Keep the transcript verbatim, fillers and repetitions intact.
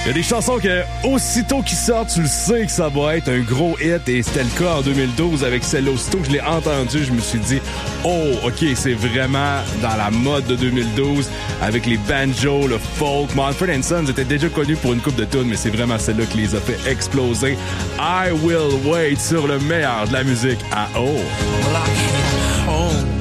Il y a des chansons que, aussitôt qu'ils sortent, tu le sais que ça va être un gros hit, et c'était le cas en deux mille douze avec celle-là. Aussitôt que je l'ai entendue, je me suis dit, oh, OK, c'est vraiment dans la mode de deux mille douze, avec les banjos, le folk. Mumford and Sons était déjà connu pour une coupe de tunes, mais c'est vraiment celle-là qui les a fait exploser. I Will Wait sur le meilleur de la musique à O. Well, I can't hold